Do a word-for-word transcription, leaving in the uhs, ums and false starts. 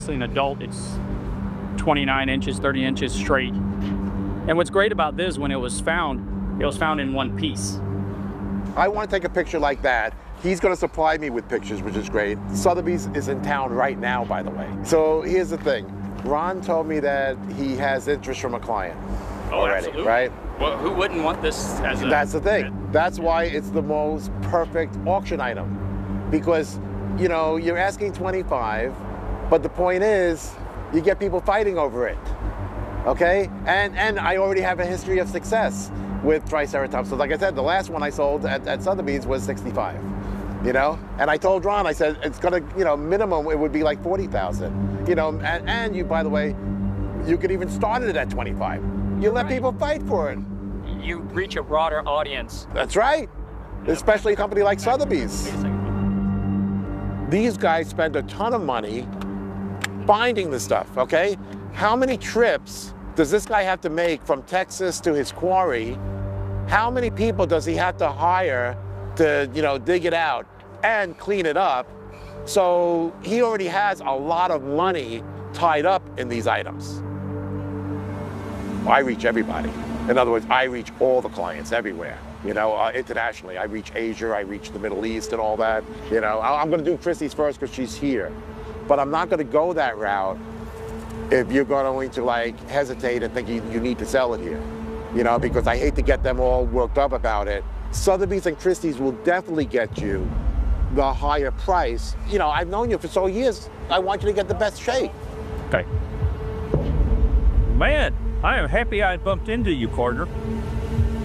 An adult, it's twenty-nine inches, thirty inches straight. And what's great about this, when it was found, it was found in one piece. I want to take a picture like that. He's going to supply me with pictures, which is great. Sotheby's is in town right now, by the way. So here's the thing. Ron told me that he has interest from a client Oh, already, absolutely. right? Well, who wouldn't want this as a... That's the thing. That's why it's the most perfect auction item. Because, you know, you're asking twenty-five, but the point is, you get people fighting over it, okay? And and I already have a history of success with Triceratops. So like I said, the last one I sold at, at Sotheby's was sixty-five, you know? And I told Ron, I said, it's gonna, you know, minimum, it would be like forty thousand, you know? And, and you, by the way, you could even start it at twenty-five. You let Right. people fight for it. You reach a broader audience. That's right. Especially a company like Sotheby's. These guys spend a ton of money finding the stuff, okay? How many trips does this guy have to make from Texas to his quarry? How many people does he have to hire to, you know, dig it out and clean it up? So he already has a lot of money tied up in these items. I reach everybody. In other words, I reach all the clients everywhere. You know, uh, internationally, I reach Asia, I reach the Middle East and all that. You know, I- I'm gonna do Christie's first because she's here. But I'm not gonna go that route if you're going to like hesitate and think you, you need to sell it here. You know, because I hate to get them all worked up about it. Sotheby's and Christie's will definitely get you the higher price. You know, I've known you for so years. I want you to get the best shape. Okay. Man, I am happy I bumped into you, Carter.